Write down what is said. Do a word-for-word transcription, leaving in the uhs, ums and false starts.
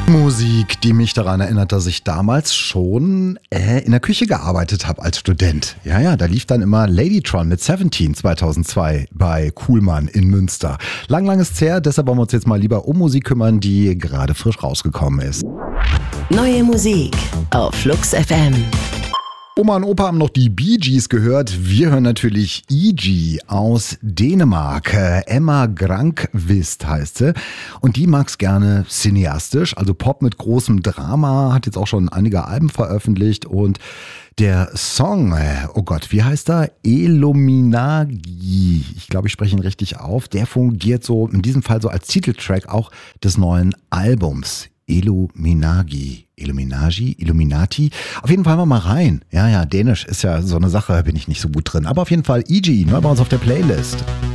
Musik, die mich daran erinnert, dass ich damals schon äh, in der Küche gearbeitet habe als Student. Ja, ja, da lief dann immer Ladytron mit siebzehn zweitausendzwei bei Kuhlmann in Münster. Lang, lang ist's her, deshalb wollen wir uns jetzt mal lieber um Musik kümmern, die gerade frisch rausgekommen ist. Neue Musik auf Flux F M. Oma und Opa haben noch die Bee Gees gehört. Wir hören natürlich E G aus Dänemark. Emma Grankvist heißt sie. Und die mag's gerne cineastisch, also Pop mit großem Drama, hat jetzt auch schon einige Alben veröffentlicht. Und der Song, oh Gott, wie heißt er? Illuminagi. Ich glaube, ich spreche ihn richtig auf. Der fungiert so, in diesem Fall so als Titeltrack auch des neuen Albums. Illuminagi, Illuminagi, Illuminati. Auf jeden Fall mal rein. Ja, ja, Dänisch ist ja so eine Sache, bin ich nicht so gut drin. Aber auf jeden Fall E G, ne, bei uns auf der Playlist.